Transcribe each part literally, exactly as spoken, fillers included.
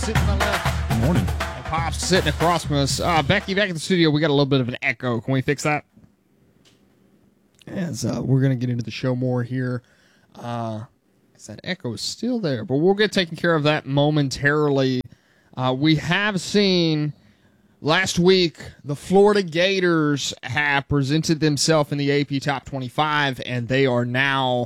Sitting to my left. Good morning. And Pop's sitting across from us. Uh, Becky, back in the studio, we got a little bit of an echo. Can we fix that? As uh, we're going to get into the show more here. Uh, that echo is still there, but we'll get taken care of that momentarily. Uh, we have seen last week the Florida Gators have presented themselves in the A P Top twenty-five, and they are now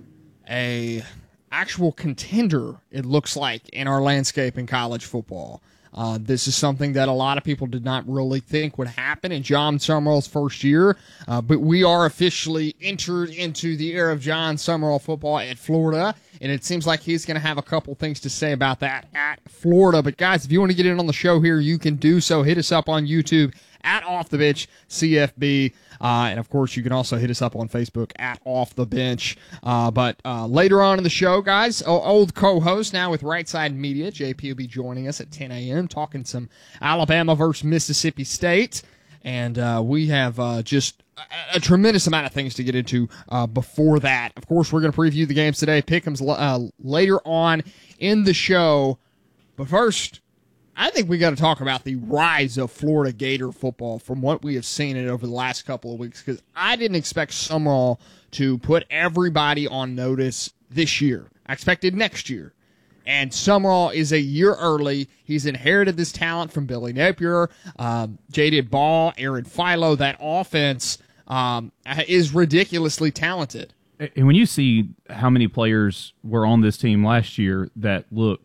a actual contender, it looks like, in our landscape in college football. Uh, this is something that a lot of people did not really think would happen in John Summerall's first year, uh, but we are officially entered into the era of John Summerall football at Florida, and it seems like he's going to have a couple things to say about that at Florida. But guys, if you want to get in on the show here, you can do so. Hit us up on YouTube at Off the Bench C F B. Uh, and, of course, you can also hit us up on Facebook at Off the Bench. Uh, but uh, later on in the show, guys, old co-host now with Right Side Media, J P will be joining us at ten a.m. talking some Alabama versus Mississippi State. And uh, we have uh, just a, a tremendous amount of things to get into uh, before that. Of course, we're going to preview the games today. Pick'ems uh, later on in the show. But first, I think we got to talk about the rise of Florida Gator football from what we have seen it over the last couple of weeks, because I didn't expect Summerall to put everybody on notice this year. I expected next year. And Summerall is a year early. He's inherited this talent from Billy Napier, um, Jaded Ball, Aaron Philo. That offense um, is ridiculously talented. And when you see how many players were on this team last year that looked,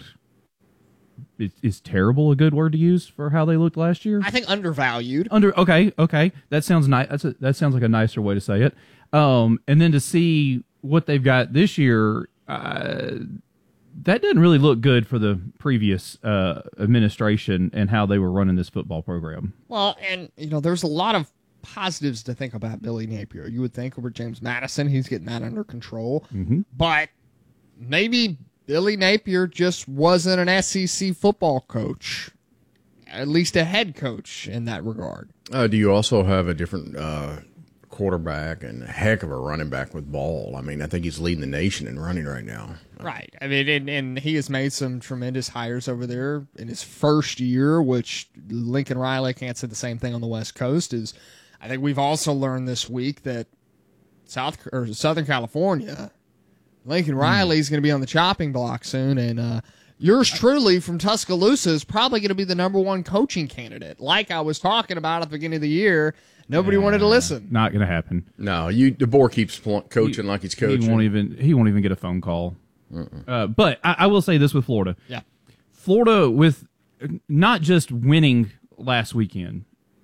Is, is terrible a good word to use for how they looked last year? I think undervalued. Under okay, okay, that sounds nice. That's a, that sounds like a nicer way to say it. Um, and then to see what they've got this year, uh, that doesn't really look good for the previous uh, administration and how they were running this football program. Well, and you know, there's a lot of positives to think about Billy Napier. You would think over James Madison, he's getting that under control, mm-hmm. but maybe Billy Napier just wasn't an S E C football coach, at least a head coach in that regard. Uh, do you also have a different uh, quarterback and a heck of a running back with Ball? I mean, I think he's leading the nation in running right now. Right. I mean, and, and he has made some tremendous hires over there in his first year, which Lincoln Riley can't say the same thing on the West Coast. Is I think we've also learned this week that South or Southern California, Lincoln Riley is going to be on the chopping block soon, and uh, yours truly from Tuscaloosa is probably going to be the number one coaching candidate. Like I was talking about at the beginning of the year, nobody yeah, wanted to listen. Not going to happen. No, you DeBoer keeps coaching he, like he's coaching. He won't even. He won't even get a phone call. Uh, but I, I will say this with Florida. Yeah, Florida with not just winning last weekend,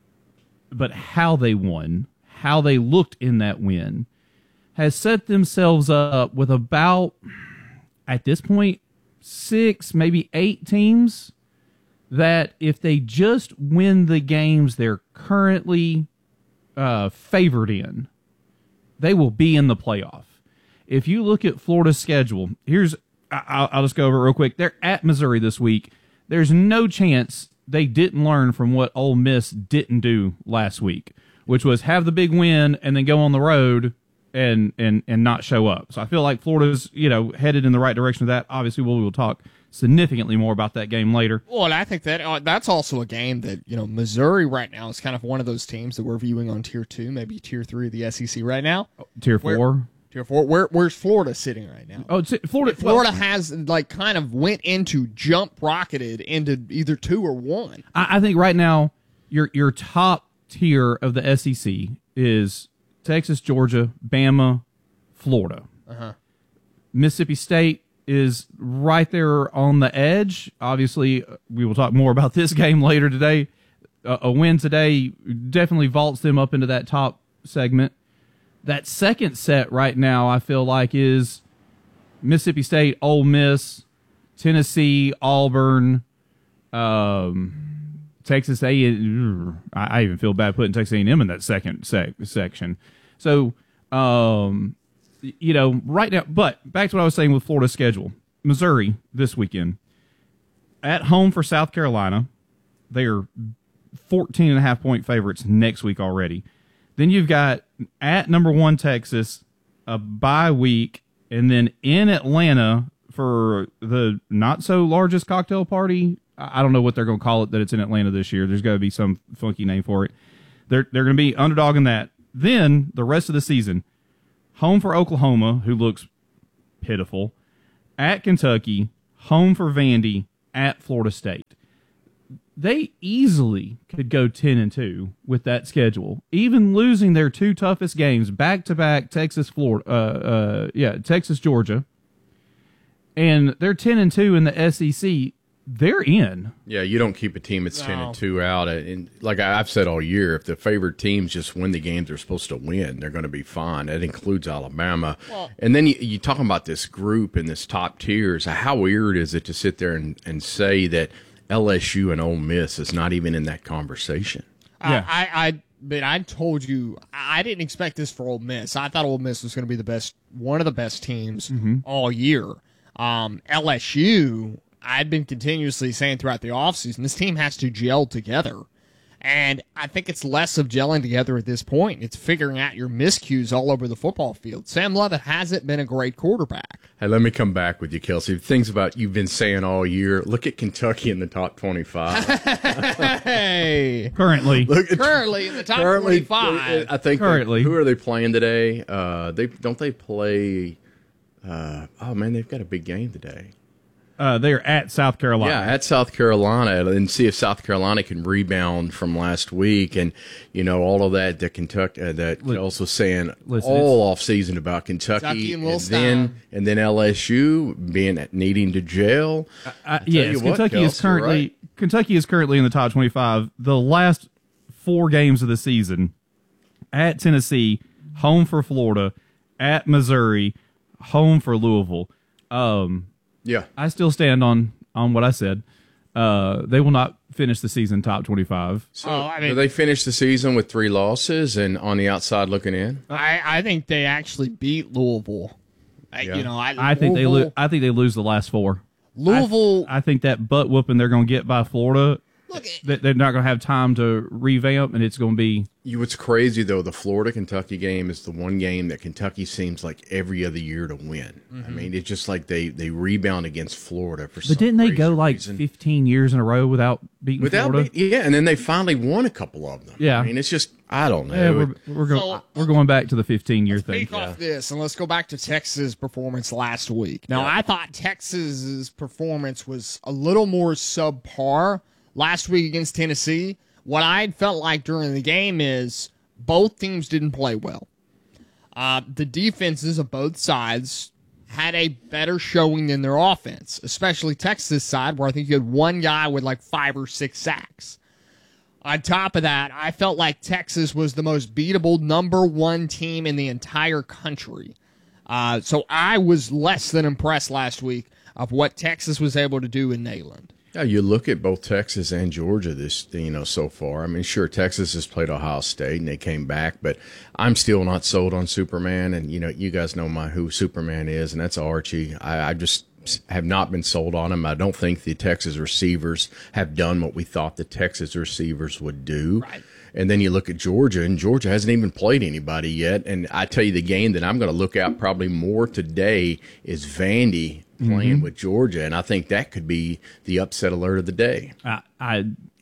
but how they won, how they looked in that win, has set themselves up with about, at this point, six, maybe eight teams that if they just win the games they're currently uh, favored in, they will be in the playoff. If you look at Florida's schedule, here's, I'll, I'll just go over it real quick. They're at Missouri this week. There's no chance they didn't learn from what Ole Miss didn't do last week, which was have the big win and then go on the road and and and not show up. So I feel like Florida's, you know, headed in the right direction of that. Obviously, we will talk significantly more about that game later. Well, and I think that uh, that's also a game that, you know, Missouri right now is kind of one of those teams that we're viewing on tier two, maybe tier three of the S E C right now. Tier four. Where, tier four. Where where's Florida sitting right now? Oh, it's, Florida. Florida well, has like kind of went into jump rocketed into either two or one. I, I think right now your your top tier of the S E C is Texas, Georgia, Bama, Florida. Uh-huh. Mississippi State is right there on the edge. Obviously, we will talk more about this game later today. Uh, a win today definitely vaults them up into that top segment. That second set right now, I feel like, is Mississippi State, Ole Miss, Tennessee, Auburn, um, Texas A and M. I even feel bad putting Texas A and M in that second sec- section. So, um, you know, right now, but back to what I was saying with Florida's schedule. Missouri this weekend. At home for South Carolina. They are fourteen and a half point favorites next week already. Then you've got at number one Texas, a bye week, and then in Atlanta for the not so largest cocktail party I I don't know what they're going to call it that it's in Atlanta this year. There's got to be some funky name for it. They're they're going to be underdog in that. Then the rest of the season, home for Oklahoma, who looks pitiful, at Kentucky, home for Vandy, at Florida State. They easily could go ten and two with that schedule, even losing their two toughest games back to back, Texas, Florida, uh, uh, yeah, Texas, Georgia, and they're ten and two in the S E C. They're in. Yeah, you don't keep a team that's ten No. and two out, and like I- I've said all year, if the favored teams just win the games they're supposed to win, they're going to be fine. That includes Alabama. Well- and then you, you talking about this group and this top tiers. How weird is it to sit there and, and say that L S U and Ole Miss is not even in that conversation? Yeah. I, I, I, but I told you I didn't expect this for Ole Miss. I thought Ole Miss was going to be the best, one of the best teams Mm-hmm. all year. Um, L S U, I'd been continuously saying throughout the offseason, this team has to gel together. And I think it's less of gelling together at this point. It's figuring out your miscues all over the football field. Sam Leavitt hasn't been a great quarterback. Hey, let me come back with you, Kelsey. Things about you've been saying all year. Look at Kentucky in the top twenty-five. Hey, Currently, Look at currently in the top currently, twenty-five. I think. Currently. They, who are they playing today? Uh, they don't they play? Uh, oh man, they've got a big game today. uh, they're at South Carolina. Yeah, at South Carolina, and see if South Carolina can rebound from last week, and you know all of that that Kentucky uh, that Li- also saying listen, all off season about Kentucky, Kentucky and Will then Stein. and then L S U being needing to jail. Uh, tell yes, you what, Kentucky is Kels, you're currently right. Kentucky is currently in the top twenty-five. The last four games of the season, at Tennessee, home for Florida, at Missouri, home for Louisville. Um, Yeah, I still stand on on what I said. Uh, they will not finish the season top twenty-five. so Oh, I mean- do they finish the season with three losses and on the outside looking in? I, I think they actually beat Louisville. I, Yeah. You know, I, I think they Louisville, lo- I think they lose the last four. Louisville. I think that butt whooping they're going to get by Florida, Look, that they're not going to have time to revamp, and it's going to be You, what's crazy though, the Florida Kentucky game is the one game that Kentucky seems like every other year to win. I mean, it's just like they they rebound against Florida for. some But didn't they crazy go like reason. fifteen years in a row without beating without? Florida? Be, yeah, and then they finally won a couple of them. Yeah. I mean, it's just I don't know. Yeah, we're we're, go, So- we're going back to the fifteen year thing. Take off this and let's go back to Texas' performance last week. Now, I thought Texas's performance was a little more subpar last week against Tennessee. What I felt like during the game is both teams didn't play well. Uh, the defenses of both sides had a better showing than their offense, especially Texas' side, where I think you had one guy with like five or six sacks. On top of that, I felt like Texas was the most beatable number one team in the entire country. Uh, so I was less than impressed last week of what Texas was able to do in Neyland. Yeah, you look at both Texas and Georgia this, you know, so far. I mean, sure, Texas has played Ohio State and they came back, but I'm still not sold on Superman. And you know, you guys know my who Superman is, and that's Archie. I, I just have not been sold on him. I don't think the Texas receivers have done what we thought the Texas receivers would do. Right. And then you look at Georgia, and Georgia hasn't even played anybody yet. And I tell you, the game that I'm going to look at probably more today is Vandy playing with Georgia, and I think that could be the upset alert of the day. I, I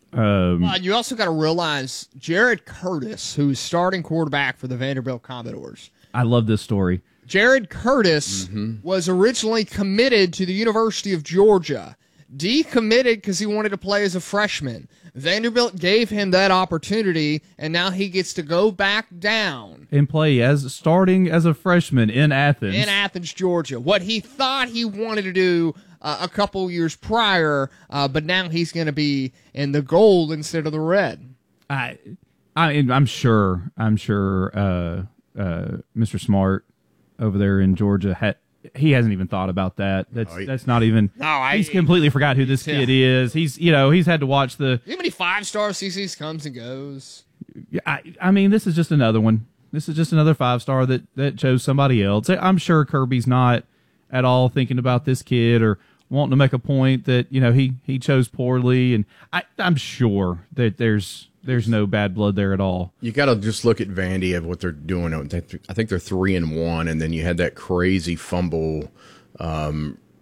um, Uh, you also got to realize Jared Curtis, who's starting quarterback for the Vanderbilt Commodores. I love this story. Jared Curtis was originally committed to the University of Georgia, decommitted because he wanted to play as a freshman. Vanderbilt gave him that opportunity, and now he gets to go back down And play as starting as a freshman in Athens. in Athens, Georgia. What he thought he wanted to do uh, a couple years prior, uh, but now he's going to be in the gold instead of the red. I, I, I'm sure. I'm sure. Uh, uh, Mister Smart over there in Georgia had. He hasn't even thought about that. That's No, he- that's not even. No, I- he's completely forgot who this Yeah. kid is. He's you know he's had to watch the. You know how many five-star C Cs comes and goes? I, I mean, this is just another one. This is just another five star that that chose somebody else. I'm sure Kirby's not at all thinking about this kid or wanting to make a point that you know he he chose poorly, and I I'm sure that there's there's no bad blood there at all. You got to just look at Vandy of what they're doing. I think they're three and one, and then you had that crazy fumble um,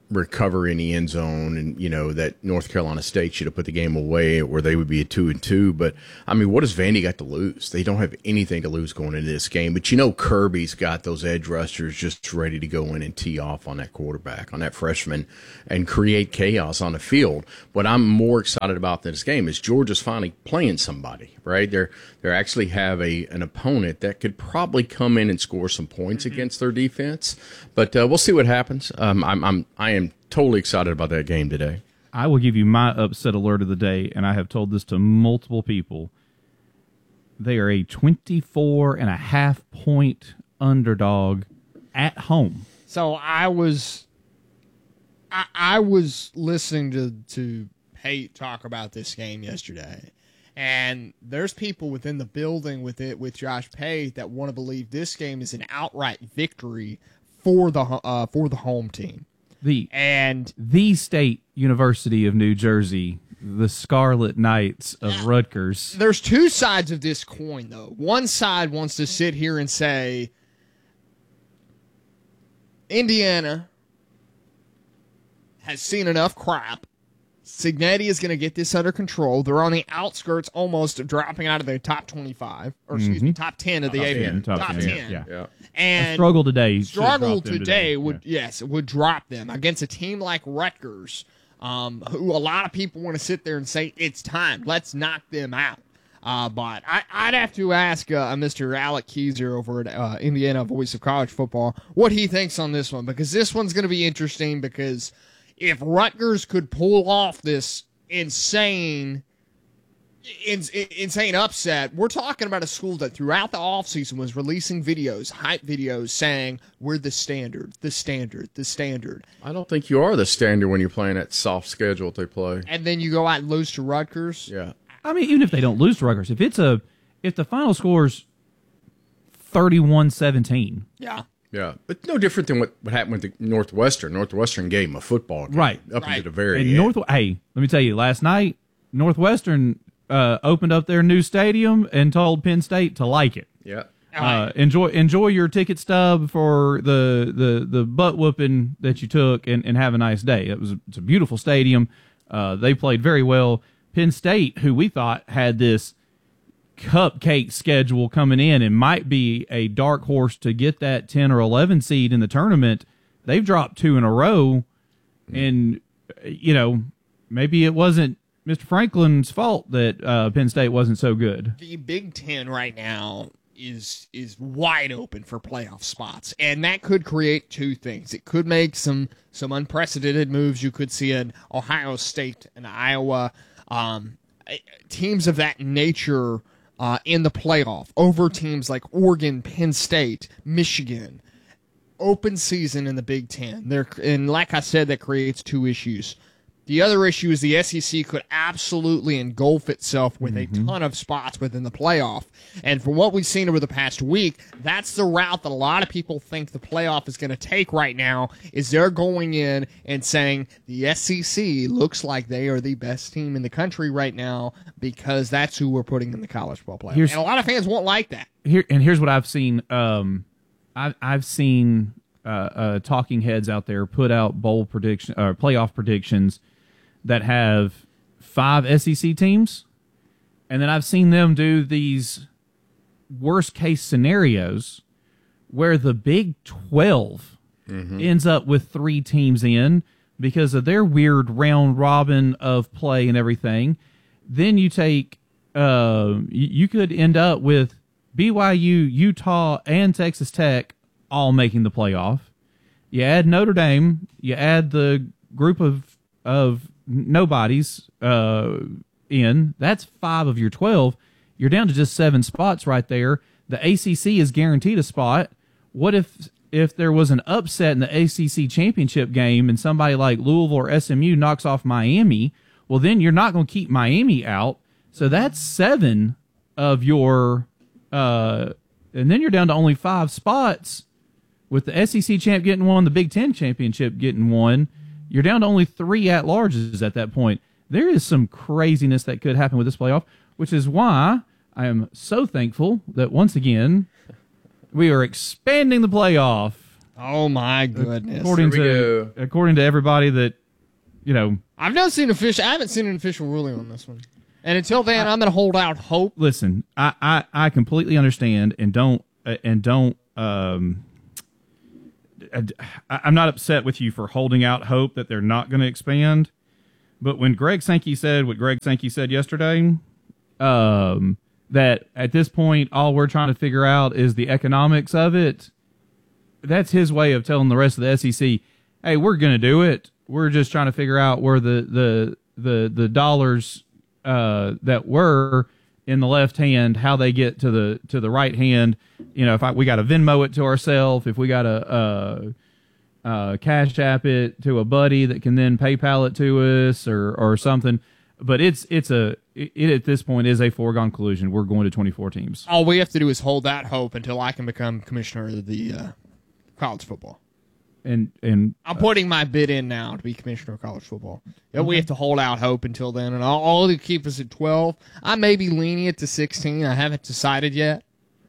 recover in the end zone, and you know that North Carolina State should have put the game away, or they would be a two and two. But I mean, what does Vandy got to lose? They don't have anything to lose going into this game. But you know, Kirby's got those edge rushers just ready to go in and tee off on that quarterback, on that freshman, and create chaos on the field. What I'm more excited about than this game is Georgia's finally playing somebody. Right? They're they actually have a an opponent that could probably come in and score some points mm-hmm. against their defense. But uh, we'll see what happens. Um, I'm I'm I am totally excited about that game today. I will give you my upset alert of the day, and I have told this to multiple people. They are a twenty-four and a half point underdog at home. So I was, I, I was listening to to Pate talk about this game yesterday, and there's people within the building with it with Josh Pate that want to believe this game is an outright victory for the uh, for the home team. The and the State University of New Jersey, the Scarlet Knights of Rutgers. There's two sides of this coin, though. One side wants to sit here and say, Indiana has seen enough crap. Cignetti is going to get this under control. They're on the outskirts almost of dropping out of the top twenty-five, or excuse mm-hmm. me, top ten of the A P. Top, top ten, ten. Yeah. Yeah. And a struggle today. Struggle today, today would yeah. yes would drop them against a team like Rutgers, um, who a lot of people want to sit there and say it's time. Let's knock them out. Uh, but I, I'd have to ask uh, Mister Alec Keyser over at uh, Indiana Voice of College Football what he thinks on this one, because this one's going to be interesting. Because if Rutgers could pull off this insane In, insane upset, we're talking about a school that throughout the offseason was releasing videos, hype videos, saying we're the standard, the standard, the standard. I don't think you are the standard when you're playing that soft schedule they play. And then you go out and lose to Rutgers. Yeah. I mean, even if they don't lose to Rutgers, if it's a if the final score's thirty-one seventeen. Yeah. Yeah, but no different than what, what happened with the Northwestern. Northwestern gave them a football game. Right. Up Right. into the very And end. North, hey, let me tell you, last night, Northwestern uh, opened up their new stadium and told Penn State to like it. Yeah. Uh, enjoy enjoy your ticket stub for the, the, the butt whooping that you took, and, and have a nice day. It was it's a beautiful stadium. Uh, they played very well. Penn State, who we thought had this cupcake schedule coming in and might be a dark horse to get that ten or eleven seed in the tournament, they've dropped two in a row. And, you know, maybe it wasn't Mister Franklin's fault that uh, Penn State wasn't so good. The Big Ten right now is is wide open for playoff spots, and that could create two things. It could make some some unprecedented moves. You could see an Ohio State and Iowa, um, teams of that nature uh, in the playoff over teams like Oregon, Penn State, Michigan. Open season in the Big Ten. There, and like I said, that creates two issues. The other issue is the S E C could absolutely engulf itself with mm-hmm. a ton of spots within the playoff. And from what we've seen over the past week, that's the route that a lot of people think the playoff is going to take right now, is they're going in and saying the S E C looks like they are the best team in the country right now because that's who we're putting in the college football playoff. Here's, and a lot of fans won't like that. Here And here's what I've seen. Um, I've, I've seen uh, uh, talking heads out there put out bowl prediction, uh, playoff predictions that have five S E C teams, and then I've seen them do these worst case scenarios where the Big twelve mm-hmm. ends up with three teams in because of their weird round robin of play and everything. Then you take, uh, you, you could end up with B Y U, Utah, and Texas Tech all making the playoff. You add Notre Dame, you add the group of of nobodies uh, in. That's five of your twelve. You're down to just seven spots right there. The A C C is guaranteed a spot. What if if there was an upset in the A C C championship game and somebody like Louisville or S M U knocks off Miami? Well, then you're not going to keep Miami out. So that's seven of your uh, – and then you're down to only five spots with the S E C champ getting one, the Big Ten championship getting one. You're down to only three at-larges at that point. There is some craziness that could happen with this playoff, which is why I am so thankful that, once again, we are expanding the playoff Oh my goodness! According Here we to go. according to everybody that, you know, I've not seen official. I haven't seen an official ruling on this one. And until then, I, I'm going to hold out hope. Listen, I, I, I completely understand and don't uh, and don't. Um, I, I'm not upset with you for holding out hope that they're not going to expand. But when Greg Sankey said what Greg Sankey said yesterday, um, that at this point all we're trying to figure out is the economics of it. That's his way of telling the rest of the S E C, "Hey, we're going to do it. We're just trying to figure out where the the the the dollars." Uh, that were in the left hand, how they get to the to the right hand. You know, if I, we got to Venmo it to ourselves, if we got to uh, uh, Cash App it to a buddy that can then PayPal it to us or or something. But it's it's a it, it at this point is a foregone conclusion. We're going to twenty-four teams. All we have to do is hold that hope until I can become commissioner of the uh, college football. And and I'm putting my bid in now to be commissioner of college football. Yeah, we have to hold out hope until then, and all, all to keep us at twelve. I may be lenient to sixteen. I haven't decided yet.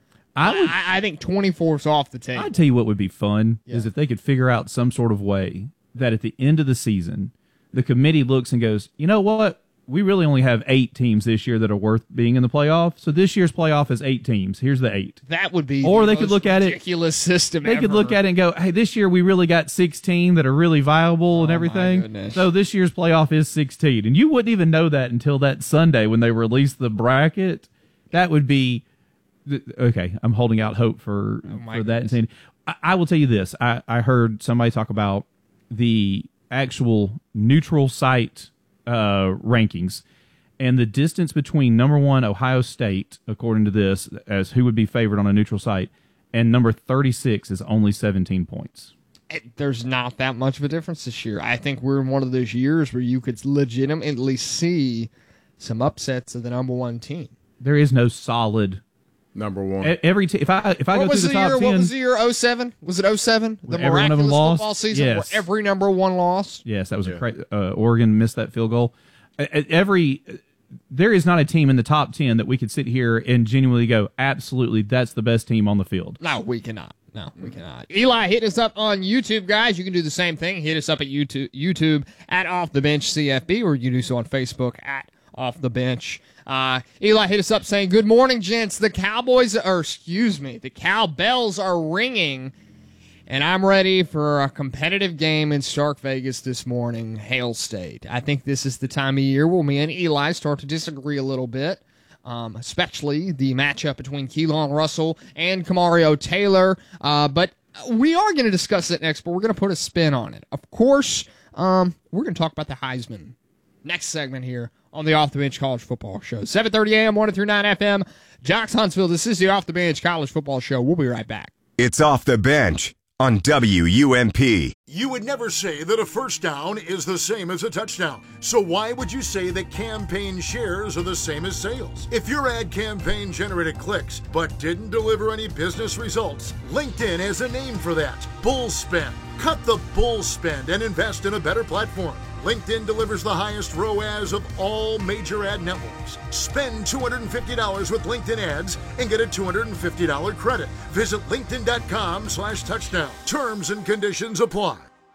I would I, I think twenty-four is off the table. I'd tell you what would be fun Yeah. is if they could figure out some sort of way that at the end of the season, the committee looks and goes, you know what? We really only have eight teams this year that are worth being in the playoff. So this year's playoff is eight teams. Here's the eight. That would be Or the they could most look at it- ridiculous system They could ever. look at it and go, hey, this year we really got sixteen that are really viable and Oh, my everything. goodness. So this year's playoff is sixteen. And you wouldn't even know that until that Sunday when they release the bracket. That would be th- okay. I'm holding out hope for, Oh, my for that. goodness. I, I will tell you this. I, I heard somebody talk about the actual neutral site uh, rankings. And the distance between number one, Ohio State, according to this, as who would be favored on a neutral site, and number thirty-six is only seventeen points. It- There's not that much of a difference this year. I think we're in one of those years where you could legitimately see some upsets of the number one team. There is no solid. Number one. e- Every t- if I if I What go was through the the top year? ten, What was the year? oh seven? Was it oh seven? The Where every one of them miraculous lost? football season Yes. where every number one lost? yes, that was Yeah. a cra- uh, Oregon missed that field goal. Uh, uh, Every there is not a team in the top ten that we could sit here and genuinely go, absolutely, that's the best team on the field. No, we cannot. No, we cannot. Eli, hit us up on YouTube, guys. You can do the same thing. Hit us up at YouTube, YouTube at Off the Bench C F B, or you can do so on Facebook at Off the Bench. Uh, Eli hit us up saying, "Good morning, gents. The Cowboys, or excuse me, the cowbells are ringing, and I'm ready for a competitive game in Stark Vegas this morning. Hail State." I think this is the time of year where me and Eli start to disagree a little bit. Um, especially the matchup between Keelan Russell and Kamario Taylor. Uh, but we are going to discuss it next, but we're going to put a spin on it. Of course, um, we're going to talk about the Heisman next segment here on the Off the Bench College Football Show. seven thirty a.m., one oh three point nine F M. Jocks Huntsville, this is the Off the Bench College Football Show. We'll be right back. It's Off the Bench on W U M P. You would never say that a first down is the same as a touchdown. So why would you say that campaign shares are the same as sales? If your ad campaign generated clicks but didn't deliver any business results, LinkedIn has a name for that. Bull spend. Cut the bull spend and invest in a better platform. LinkedIn delivers the highest R O A S of all major ad networks. Spend two hundred fifty dollars with LinkedIn ads and get a two hundred fifty dollars credit. Visit linkedin.com slash touchdown. Terms and conditions apply.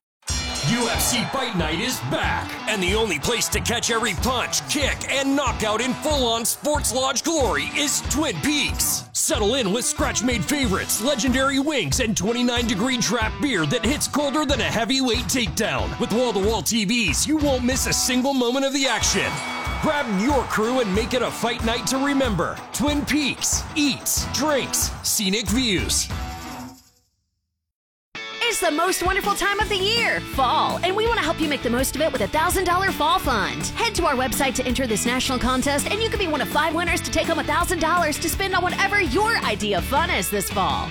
U F C Fight Night is back, and the only place to catch every punch, kick, and knockout in full-on Sports Lodge glory is Twin Peaks. Settle in with scratch-made favorites, legendary wings, and twenty-nine degree draft beer that hits colder than a heavyweight takedown. With wall-to-wall T Vs, you won't miss a single moment of the action. Grab your crew and make it a fight night to remember. Twin Peaks. Eats, drinks, scenic views. It's the most wonderful time of the year, fall, and we want to help you make the most of it with a one thousand dollars fall fund. Head to our website to enter this national contest, and you could be one of five winners to take home one thousand dollars to spend on whatever your idea of fun is this fall.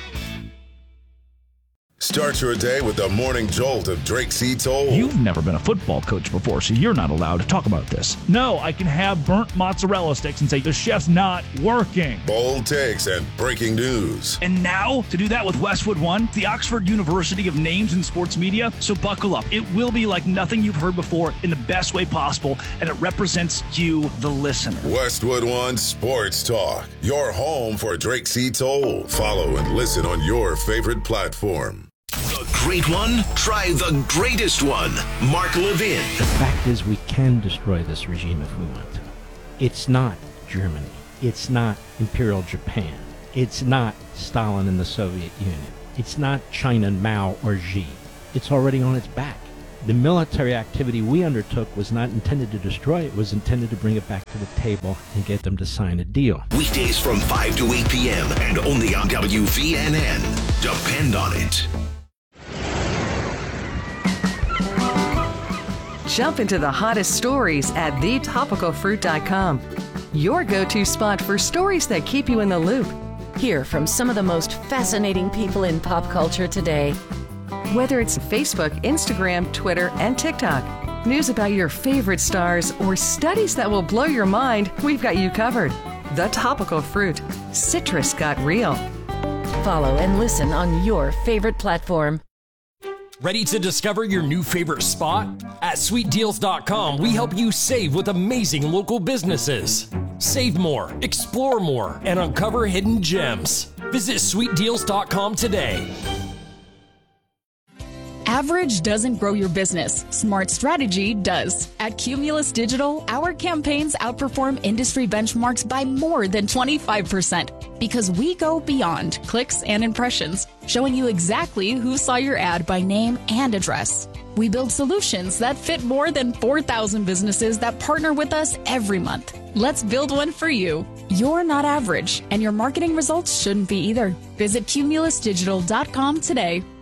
Start your day with the morning jolt of Drake C. Toll. You've never been a football coach before, so you're not allowed to talk about this. No, I can have burnt mozzarella sticks and say the chef's not working. Bold takes and breaking news. And now, to do that with Westwood One, the Oxford University of names in sports media, so buckle up. It will be like nothing you've heard before in the best way possible, and it represents you, the listener. Westwood One Sports Talk, your home for Drake C. Toll. Follow and listen on your favorite platform. The great one? Try the greatest one. Mark Levin. The fact is, we can destroy this regime if we want to. It's not Germany. It's not Imperial Japan. It's not Stalin and the Soviet Union. It's not China, Mao, or Xi. It's already on its back. The military activity we undertook was not intended to destroy it. It was intended to bring it back to the table and get them to sign a deal. Weekdays from five to eight p.m. and only on W V N N. Depend on it. Jump into the hottest stories at the topical fruit dot com. Your go-to spot for stories that keep you in the loop. Hear from some of the most fascinating people in pop culture today. Whether it's Facebook, Instagram, Twitter, and TikTok, news about your favorite stars, or studies that will blow your mind, we've got you covered. The Topical Fruit. Citrus got real. Follow and listen on your favorite platform. Ready to discover your new favorite spot? At sweet deals dot com, we help you save with amazing local businesses. Save more, explore more, and uncover hidden gems. Visit sweet deals dot com today. Average doesn't grow your business. Smart strategy does. At Cumulus Digital, our campaigns outperform industry benchmarks by more than twenty-five percent because we go beyond clicks and impressions, showing you exactly who saw your ad by name and address. We build solutions that fit more than four thousand businesses that partner with us every month. Let's build one for you. You're not average, and your marketing results shouldn't be either. Visit Cumulus Digital dot com today.